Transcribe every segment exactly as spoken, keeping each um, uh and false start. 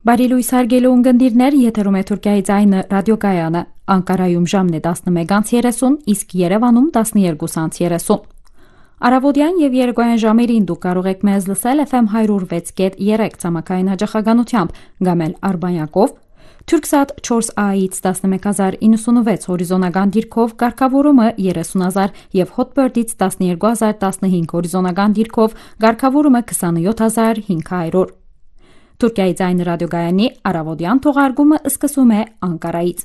Բարի լույս հարգելի ունկնդիրներ, եթերում է Թուրքիայի ձայնը ռադիոկայանը, Անկարայում ժամն է տասնմեկ երեսուն, իսկ Երևանում տասնյոթ երեսուն։ Առավոտյան եւ երեկոյան ժամերին դուք կարող եք մեզ լսել F M one oh six point three ցամաքային հաճախականությամբ, կամ էլ Արբանյակով, Turksat four A-ից տասնմեկ հազար նավսանվեց հորիզոնական դիրքով կարգավորումը երեսուն հազար եւ Hotbird-ից տասնյոթ հազար տասնհինգ հորիզոնական դիրքով կարգավորումը քսանյոթ հազար հինգ հարյուր։ Türkiye Ձայնը ռադիոգայանի առավոտյան թողարկումը սկսում է Ankara'ից.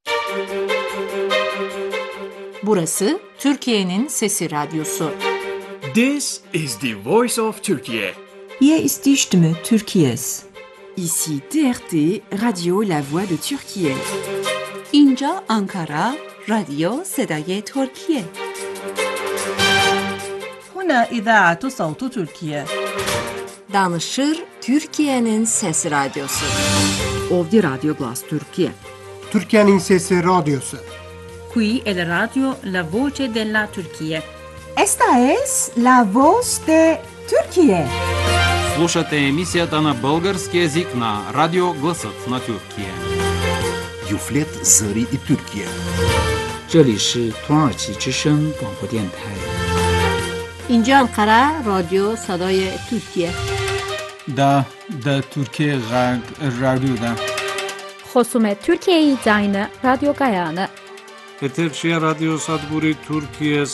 Burası Türkiye'nin Sesi Radyosu. This is the voice of Turkey. Hier ist die Stimme Türkiye's. Ici T R T, Radio La Voix de Türkiye. اینجا Ankara, رادیو صدای ترکیه. هنا إذاعة صوت تركيا. Danışır Türkiye'nin Sesi Radyosu. Ovdje Radio Glas Türkiye. Türkiye'nin Sesi Radyosu. Qui è la radio La Voce della Turchia. Esta es La Voz de Turquía. Слушате емисията на български език на Радио Гласът на Тюркия. Юфлет Зари и Türkiye. 这里是土耳其之声广播电台。 اینجا Ankara, رادیو صدای ترکیه. دا دا ترکیه غرب رادیو دا. Խոսում է Թուրքիայի ձայնը ռադիոգայանը. Եթերչի ռադիո Սադգուրի Թուրքիես